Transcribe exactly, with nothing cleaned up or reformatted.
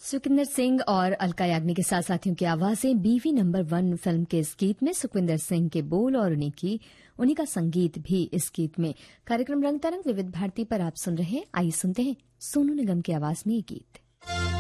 सुखविंदर सिंह और अलका याग्निक के साथ साथियों की आवाजें बीवी नंबर वन फिल्म के इस गीत में, सुखविंदर सिंह के बोल और उन्हीं की उन्हीं का संगीत भी इस गीत में। कार्यक्रम रंग तरंग विविध भारती पर आप सुन रहे हैं। आइए सुनते हैं सोनू निगम की आवाज में ये गीत।